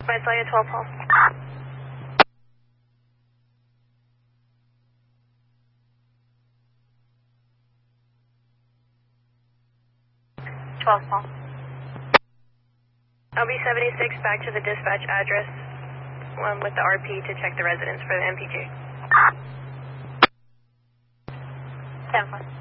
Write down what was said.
I saw you 12 Paul. 12 Paul. I'll be 76 back to the dispatch address with the RP to check the residence for the MPG. 10 4.